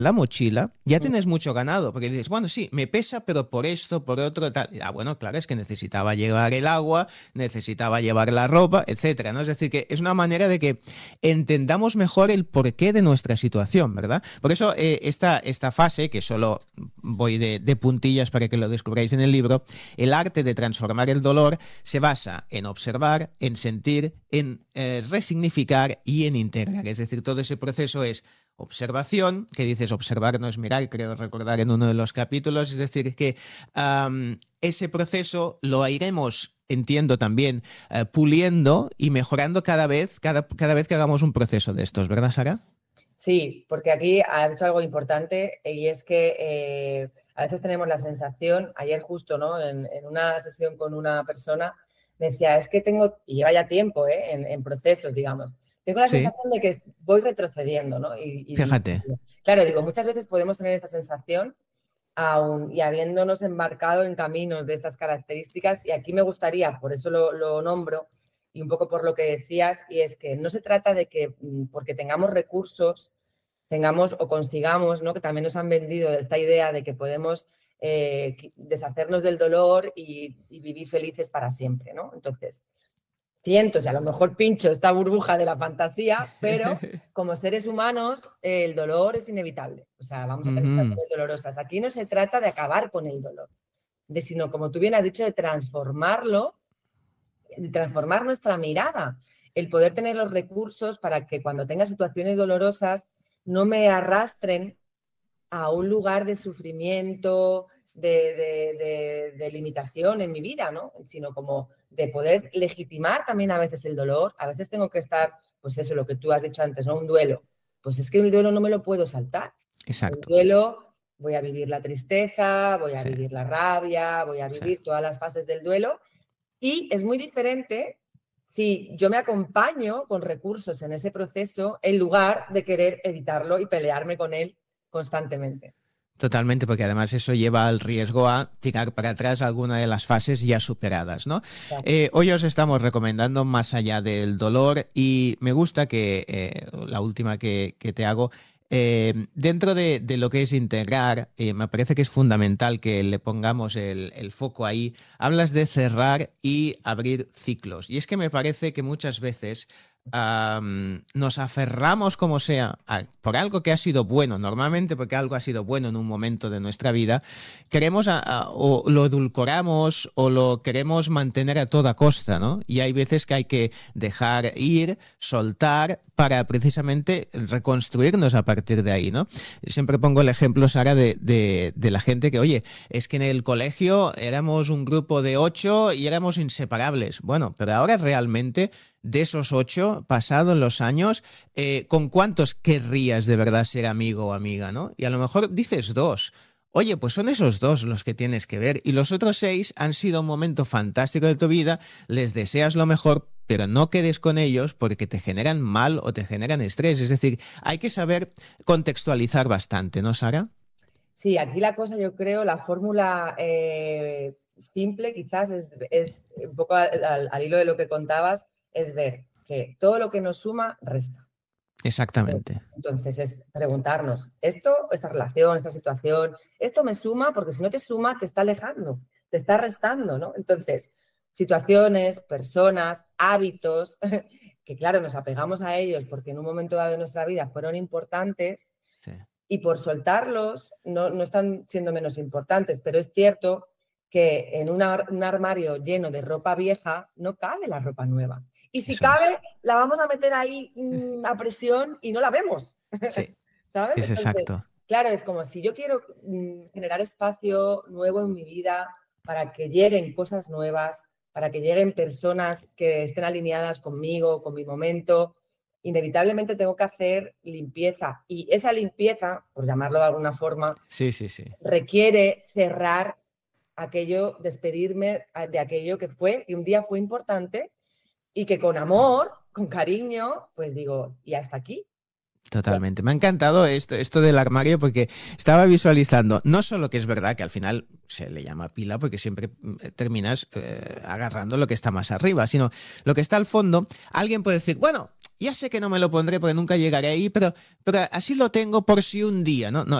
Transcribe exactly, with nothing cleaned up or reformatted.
la mochila, ya Mm. tienes mucho ganado, porque dices, bueno, sí, me pesa, pero por esto, por otro, tal. Ah, bueno, claro, es que necesitaba llevar el agua, necesitaba llevar la ropa, etcétera, ¿no? Es decir, que es una manera de que entendamos mejor el porqué de nuestra situación, ¿verdad? Por eso eh, esta, esta fase, que solo voy de, de puntillas para que lo descubráis en el libro, el arte de transformar el dolor se basa en observar, en sentir, en eh, resignificar y en integrar. Es decir, todo ese proceso es observación, que dices observar no es mirar, creo recordar en uno de los capítulos, es decir, que um, ese proceso lo iremos, entiendo también, uh, puliendo y mejorando cada vez, cada, cada vez que hagamos un proceso de estos, ¿verdad, Sara? Sí, porque aquí has hecho algo importante y es que eh, a veces tenemos la sensación, ayer justo, ¿no? En, en una sesión con una persona, me decía, es que tengo, y lleva ya tiempo, ¿eh? en, en procesos, digamos, tengo la Sí, sensación de que voy retrocediendo, ¿no? Y, y digo, fíjate. claro, digo, muchas veces podemos tener esta sensación aún y habiéndonos embarcado en caminos de estas características, y aquí me gustaría, por eso lo, lo nombro, y un poco por lo que decías, y es que no se trata de que porque tengamos recursos, tengamos o consigamos, ¿no? Que también nos han vendido esta idea de que podemos eh, deshacernos del dolor y, y vivir felices para siempre, ¿no? Entonces, siento, y a lo mejor pincho esta burbuja de la fantasía, pero como seres humanos eh, el dolor es inevitable. O sea, vamos a tener Uh-huh. situaciones dolorosas. Aquí no se trata de acabar con el dolor, de, sino, como tú bien has dicho, de transformarlo, de transformar nuestra mirada, el poder tener los recursos para que cuando tenga situaciones dolorosas no me arrastren a un lugar de sufrimiento, de, de, de, de limitación en mi vida, ¿no? Sino como de poder legitimar también a veces el dolor. A veces tengo que estar, pues eso, lo que tú has dicho antes, ¿no? Un duelo. Pues es que el duelo no me lo puedo saltar. El Exacto. duelo, voy a vivir la tristeza, voy a Sí, vivir la rabia, voy a sí. vivir todas las fases del duelo. Y es muy diferente si yo me acompaño con recursos en ese proceso en lugar de querer evitarlo y pelearme con él constantemente. Totalmente, porque además eso lleva al riesgo a tirar para atrás alguna de las fases ya superadas, ¿no? Eh, hoy os estamos recomendando Más allá del dolor y me gusta que eh, la última que, que te hago, eh, dentro de, de lo que es integrar, eh, me parece que es fundamental que le pongamos el, el foco ahí. Hablas de cerrar y abrir ciclos. Y es que me parece que muchas veces Um, nos aferramos como sea a, por algo que ha sido bueno, normalmente porque algo ha sido bueno en un momento de nuestra vida, queremos a, a, o lo edulcoramos o lo queremos mantener a toda costa, ¿no? Y hay veces que hay que dejar ir, soltar para precisamente reconstruirnos a partir de ahí, ¿no? Siempre pongo el ejemplo, Sara, de, de, de la gente que, oye, es que en el colegio éramos un grupo de ocho y éramos inseparables. Bueno, pero ahora realmente de esos ocho, pasados los años, eh, ¿con cuántos querrías de verdad ser amigo o amiga, no? Y a lo mejor dices dos. Oye, pues son esos dos los que tienes que ver. Y los otros seis han sido un momento fantástico de tu vida, les deseas lo mejor, pero no quedes con ellos porque te generan mal o te generan estrés. Es decir, hay que saber contextualizar bastante, ¿no, Sara? Sí, aquí la cosa, yo creo, la fórmula eh, simple quizás es, es un poco al, al, al hilo de lo que contabas, es ver que todo lo que nos suma resta. Exactamente. Entonces es preguntarnos, ¿esto, esta relación, esta situación, esto me suma? Porque si no te suma, te está alejando, te está restando, ¿no? Entonces, situaciones, personas, hábitos, que claro, nos apegamos a ellos porque en un momento dado de nuestra vida fueron importantes, Sí. y por soltarlos no, no están siendo menos importantes, pero es cierto que en una, un armario lleno de ropa vieja no cabe la ropa nueva. Y si Eso cabe, es. la vamos a meter ahí mmm, a presión y no la vemos. Sí, ¿Sabes? es Entonces, exacto. claro, es como si yo quiero mmm, generar espacio nuevo en mi vida para que lleguen cosas nuevas, para que lleguen personas que estén alineadas conmigo, con mi momento, inevitablemente tengo que hacer limpieza. Y esa limpieza, por llamarlo de alguna forma, Sí, sí, sí. requiere cerrar aquello, despedirme de aquello que fue, que un día fue importante y que con amor, con cariño, pues digo, y hasta aquí. Totalmente. Me ha encantado esto, esto del armario porque estaba visualizando, no solo que es verdad que al final se le llama pila porque siempre terminas eh, agarrando lo que está más arriba, sino lo que está al fondo. Alguien puede decir, bueno, ya sé que no me lo pondré porque nunca llegaré ahí, pero, pero así lo tengo por si un día, ¿no? No,